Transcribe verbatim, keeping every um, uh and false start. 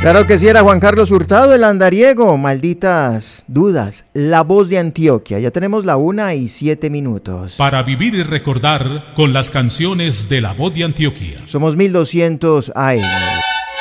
Claro que sí, era Juan Carlos Hurtado, el andariego. Malditas dudas, la voz de Antioquia. Ya tenemos la una y siete minutos. Para vivir y recordar con las canciones de la voz de Antioquia. Somos mil doscientos A M.